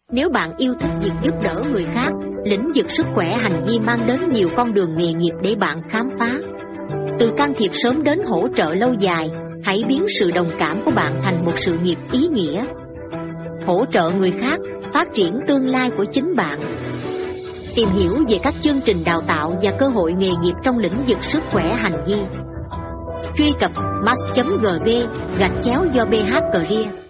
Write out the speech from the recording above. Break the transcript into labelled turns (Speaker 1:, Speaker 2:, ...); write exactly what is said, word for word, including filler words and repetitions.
Speaker 1: Nếu bạn yêu thích việc giúp đỡ người khác, lĩnh vực sức khỏe hành vi mang đến nhiều con đường nghề nghiệp để bạn khám phá. Từ can thiệp sớm đến hỗ trợ lâu dài, hãy biến sự đồng cảm của bạn thành một sự nghiệp ý nghĩa. Hỗ trợ người khác, phát triển tương lai của chính bạn. Tìm hiểu về các chương trình đào tạo và cơ hội nghề nghiệp trong lĩnh vực sức khỏe hành vi. Truy cập max chấm gv gạch chéo do bh career.